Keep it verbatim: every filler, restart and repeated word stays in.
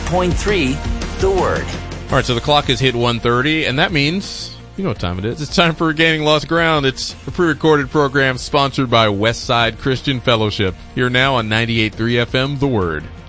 point three, The Word. All right, so the clock has hit one thirty, and that means, you know what time it is. It's time for Gaining Lost Ground. It's a pre-recorded program sponsored by Westside Christian Fellowship. Here now on ninety-eight point three F M, The Word.